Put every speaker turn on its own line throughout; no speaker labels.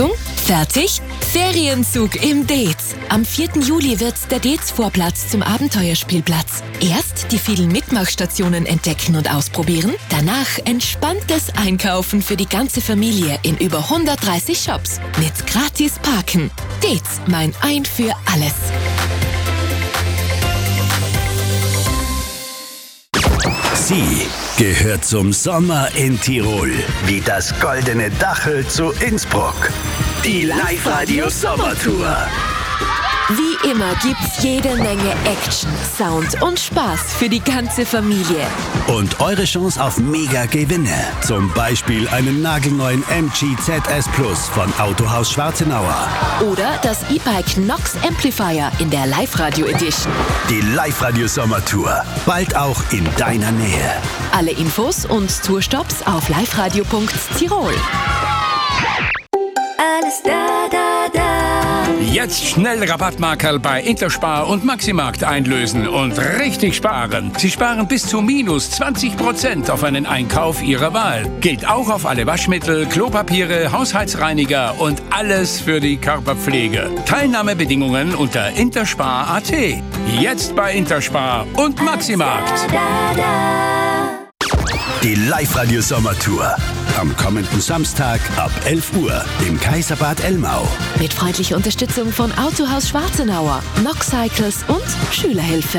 Achtung, fertig? Ferienzug im Dez. Am 4. Juli wird der Dez-Vorplatz zum Abenteuerspielplatz. Erst die vielen Mitmachstationen entdecken und ausprobieren, danach entspanntes Einkaufen für die ganze Familie in über 130 Shops mit gratis Parken. Dez, mein Ein für alles.
Sie gehört zum Sommer in Tirol, wie das goldene Dachel zu Innsbruck. Die Live-Radio Sommertour.
Wie immer gibt's jede Menge Action, Sound und Spaß für die ganze Familie.
Und eure Chance auf Mega-Gewinne. Zum Beispiel einen nagelneuen MG ZS Plus von Autohaus Schwarzenauer.
Oder das E-Bike Nox Amplifier in der Live-Radio Edition.
Die Live-Radio Sommertour. Bald auch in deiner Nähe.
Alle Infos und Tourstops auf liveradio.tirol.
Alles da, da, da.
Jetzt schnell Rabattmarkerl bei Interspar und Maximarkt einlösen und richtig sparen. Sie sparen bis zu -20% auf einen Einkauf Ihrer Wahl. Gilt auch auf alle Waschmittel, Klopapiere, Haushaltsreiniger und alles für die Körperpflege. Teilnahmebedingungen unter interspar.at. Jetzt bei Interspar und Maximarkt.
Die Live-Radio Sommertour. Am kommenden Samstag ab 11 Uhr im Kaiserbad Elmau.
Mit freundlicher Unterstützung von Autohaus Schwarzenauer, Nox Cycles und Schülerhilfe.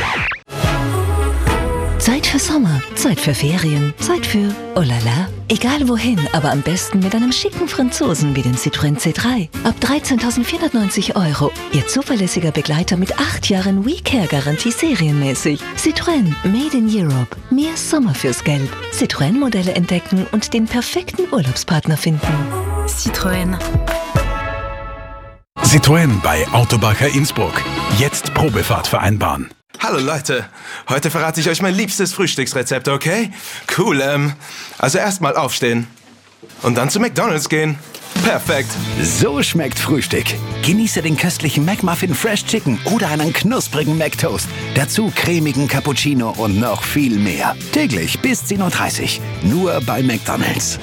Zeit für Sommer, Zeit für Ferien, Zeit für oh la la. Egal wohin, aber am besten mit einem schicken Franzosen wie den Citroën C3. Ab 13.490 €. Ihr zuverlässiger Begleiter mit 8 Jahren WeCare-Garantie serienmäßig. Citroën, made in Europe. Mehr Sommer fürs Geld. Citroën-Modelle entdecken und den perfekten Urlaubspartner finden.
Citroën.
Citroën bei Autobacher Innsbruck. Jetzt Probefahrt vereinbaren.
Hallo Leute, heute verrate ich euch mein liebstes Frühstücksrezept, okay? Cool, also erstmal aufstehen und dann zu McDonald's gehen. Perfekt.
So schmeckt Frühstück. Genieße den köstlichen McMuffin Fresh Chicken oder einen knusprigen McToast. Dazu cremigen Cappuccino und noch viel mehr. Täglich bis 10:30 Uhr. Nur bei McDonald's.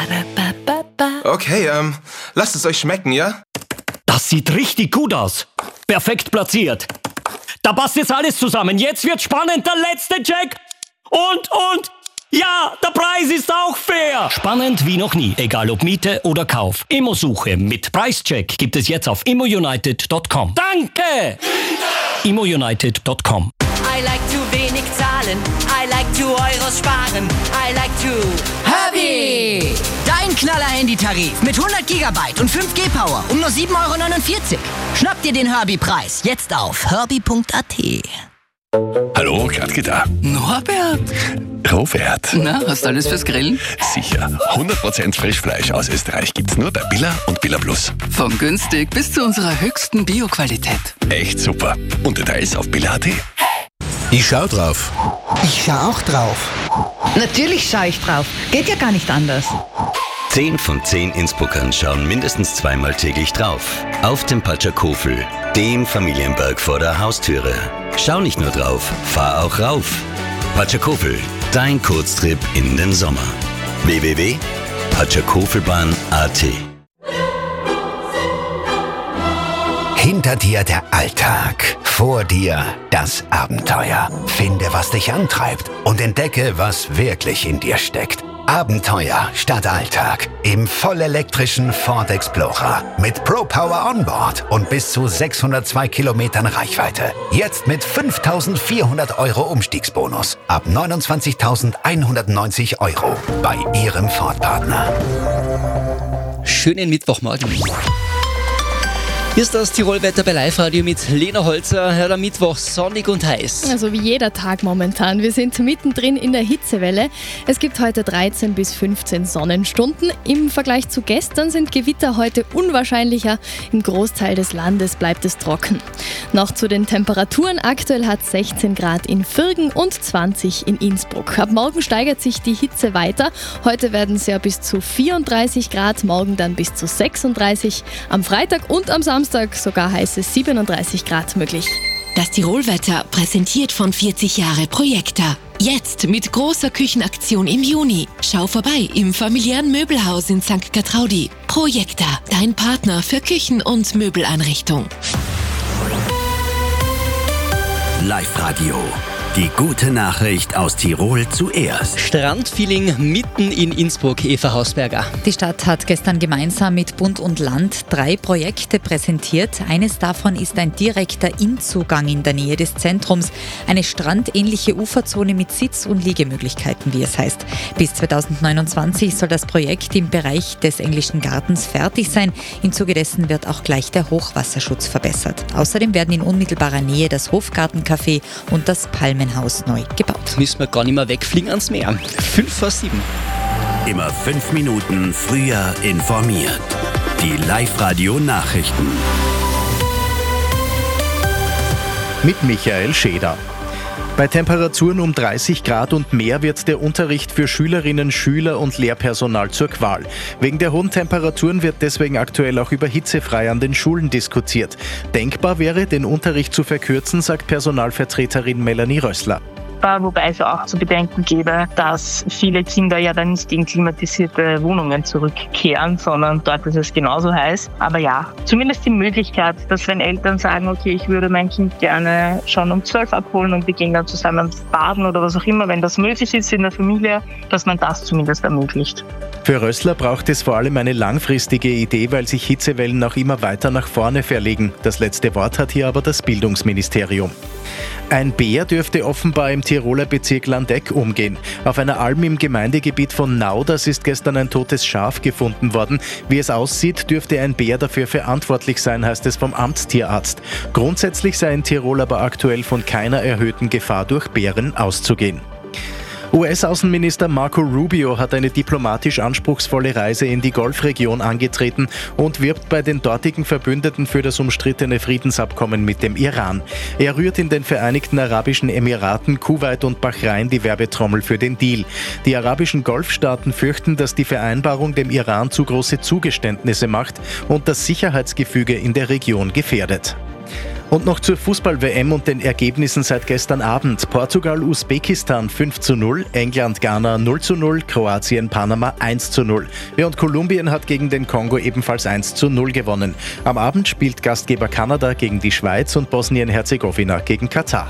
Okay, lasst es euch schmecken, ja?
Das sieht richtig gut aus. Perfekt platziert. Da passt jetzt alles zusammen. Jetzt wird spannend, der letzte Check. Und, ja, der Preis ist auch fair. Spannend wie noch nie, egal ob Miete oder Kauf. Immosuche mit Preischeck gibt es jetzt auf immounited.com. Danke! immounited.com.
I like to wenig zahlen. I like to Euros sparen. I like to
Herbie! Dein Knaller-Handy-Tarif mit 100 GB und 5G-Power um nur 7,49 €. Schnapp dir den Herbie-Preis jetzt auf herbie.at.
Hallo, Gradke da.
Norbert?
Robert.
Na, hast du alles fürs Grillen?
Sicher. 100% Frischfleisch aus Österreich gibt's nur bei Billa und Billa Plus.
Von günstig bis zu unserer höchsten Bio-Qualität.
Echt super. Und Details auf Billa.at.
Ich schau drauf.
Ich schau auch drauf.
Natürlich schaue ich drauf. Geht ja gar nicht anders.
10 von 10 Innsbruckern schauen mindestens zweimal täglich drauf. Auf dem Patschakofel, dem Familienberg vor der Haustüre. Schau nicht nur drauf, fahr auch rauf. Patschakofel, dein Kurztrip in den Sommer. www.patschakofelbahn.at.
Hinter dir der Alltag, vor dir das Abenteuer. Finde, was dich antreibt und entdecke, was wirklich in dir steckt. Abenteuer statt Alltag im vollelektrischen Ford Explorer mit Pro Power Onboard und bis zu 602 Kilometern Reichweite. Jetzt mit 5.400 € Umstiegsbonus ab 29.190 € bei Ihrem Ford-Partner.
Schönen Mittwochmorgen. Hier ist das Tirolwetter bei Live-Radio mit Lena Holzer. Heute am Mittwoch sonnig und heiß.
Also wie jeder Tag momentan. Wir sind mittendrin in der Hitzewelle. Es gibt heute 13 bis 15 Sonnenstunden. Im Vergleich zu gestern sind Gewitter heute unwahrscheinlicher. Im Großteil des Landes bleibt es trocken. Noch zu den Temperaturen. Aktuell hat 16 Grad in Virgen und 20 in Innsbruck. Ab morgen steigert sich die Hitze weiter. Heute werden es ja bis zu 34 Grad, morgen dann bis zu 36. Am Freitag und am Samstag sogar heiße 37 Grad möglich.
Das Tirolwetter präsentiert von 40 Jahre Projekta. Jetzt mit großer Küchenaktion im Juni. Schau vorbei im familiären Möbelhaus in St. Gertraudi. Projekta, dein Partner für Küchen- und Möbeleinrichtung.
Live-Radio. Die gute Nachricht aus Tirol zuerst.
Strandfeeling mitten in Innsbruck, Eva Hausberger.
Die Stadt hat gestern gemeinsam mit Bund und Land 3 Projekte präsentiert. Eines davon ist ein direkter Innzugang in der Nähe des Zentrums. Eine strandähnliche Uferzone mit Sitz- und Liegemöglichkeiten, wie es heißt. Bis 2029 soll das Projekt im Bereich des Englischen Gartens fertig sein. Im Zuge dessen wird auch gleich der Hochwasserschutz verbessert. Außerdem werden in unmittelbarer Nähe das Hofgartencafé und das Palmenhaus neu gebaut.
Müssen wir gar nicht mehr wegfliegen ans Meer. 5:07.
Immer 5 Minuten früher informiert. Die Live-Radio-Nachrichten.
Mit Michael Scheder. Bei Temperaturen um 30 Grad und mehr wird der Unterricht für Schülerinnen, Schüler und Lehrpersonal zur Qual. Wegen der hohen Temperaturen wird deswegen aktuell auch über hitzefrei an den Schulen diskutiert. Denkbar wäre, den Unterricht zu verkürzen, sagt Personalvertreterin Melanie Rössler.
Wobei es auch zu bedenken gäbe, dass viele Kinder ja dann nicht in klimatisierte Wohnungen zurückkehren, sondern dort ist es genauso heiß. Aber ja, zumindest die Möglichkeit, dass wenn Eltern sagen, okay, ich würde mein Kind gerne schon um 12 abholen und wir gehen dann zusammen baden oder was auch immer, wenn das möglich ist in der Familie, dass man das zumindest ermöglicht.
Für Rössler braucht es vor allem eine langfristige Idee, weil sich Hitzewellen auch immer weiter nach vorne verlegen. Das letzte Wort hat hier aber das Bildungsministerium. Ein Bär dürfte offenbar im Tiroler Bezirk Landeck umgehen. Auf einer Alm im Gemeindegebiet von Nauders ist gestern ein totes Schaf gefunden worden. Wie es aussieht, dürfte ein Bär dafür verantwortlich sein, heißt es vom Amtstierarzt. Grundsätzlich sei in Tirol aber aktuell von keiner erhöhten Gefahr durch Bären auszugehen. US-Außenminister Marco Rubio hat eine diplomatisch anspruchsvolle Reise in die Golfregion angetreten und wirbt bei den dortigen Verbündeten für das umstrittene Friedensabkommen mit dem Iran. Er rührt in den Vereinigten Arabischen Emiraten, Kuwait und Bahrain die Werbetrommel für den Deal. Die arabischen Golfstaaten fürchten, dass die Vereinbarung dem Iran zu große Zugeständnisse macht und das Sicherheitsgefüge in der Region gefährdet. Und noch zur Fußball-WM und den Ergebnissen seit gestern Abend. Portugal-Usbekistan 5:0, England-Ghana 0:0, Kroatien-Panama 1:0. Ja, und Kolumbien hat gegen den Kongo ebenfalls 1:0 gewonnen. Am Abend spielt Gastgeber Kanada gegen die Schweiz und Bosnien-Herzegowina gegen Katar.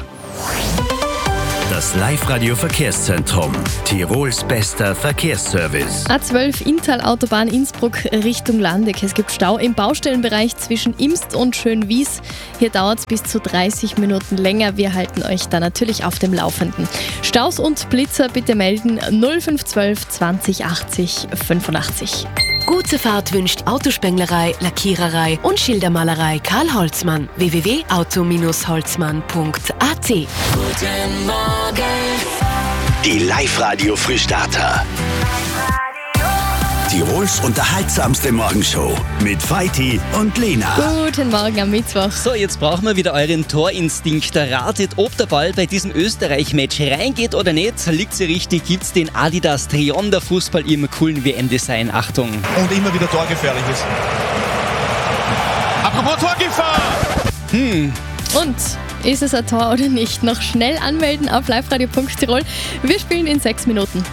Das Live-Radio-Verkehrszentrum. Tirols bester Verkehrsservice.
A12 Inntal-Autobahn Innsbruck Richtung Landeck. Es gibt Stau im Baustellenbereich zwischen Imst und Schönwies. Hier dauert es bis zu 30 Minuten länger. Wir halten euch da natürlich auf dem Laufenden. Staus und Blitzer bitte melden 0512 20 80 85.
Gute Fahrt wünscht Autospenglerei, Lackiererei und Schildermalerei Karl Holzmann. www.auto-holzmann.at.
Guten Morgen. Die Live-Radio-Frühstarter. Tirols unterhaltsamste Morgenshow mit Feiti und Lena.
Guten Morgen am Mittwoch.
So, jetzt brauchen wir wieder euren Torinstinkt. Ratet, ob der Ball bei diesem Österreich-Match reingeht oder nicht. Liegt sie richtig, gibt's den Adidas Trion der Fußball im coolen WM-Design. Achtung.
Und immer wieder torgefährlich ist. Apropos Torgefahr!
Und ist es ein Tor oder nicht? Noch schnell anmelden auf liveradio.tirol. Wir spielen in 6 Minuten.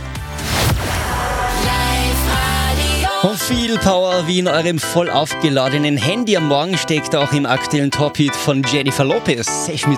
Und viel Power wie in eurem voll aufgeladenen Handy am Morgen steckt auch im aktuellen Top-Hit von Jennifer Lopez. 6 Minuten